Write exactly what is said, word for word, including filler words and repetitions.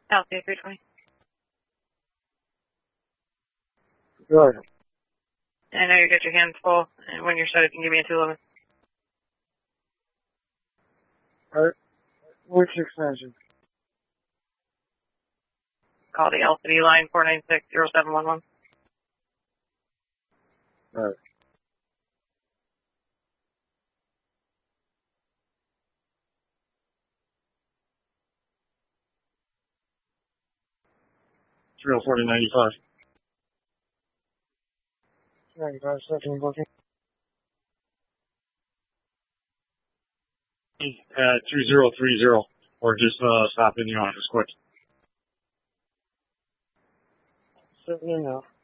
Alpha three twenty. Good. I know you got your hands full, and when you're set, you can give me a two eleven. Alright. Which extension? Call the L C D line four nine six zero seven one one. Alright. three oh forty ninety-five. ninety-five, second booking. At two zero three zero, or just uh, stop in the office quick. Sitting in now.